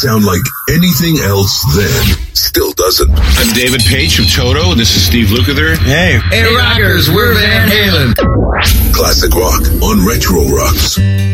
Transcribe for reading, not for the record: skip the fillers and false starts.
sound like anything else then. Still doesn't. I'm David Page from Toto. This is Steve Lukather. Hey, rockers, we're Van Halen. Classic rock on Retro Rocks.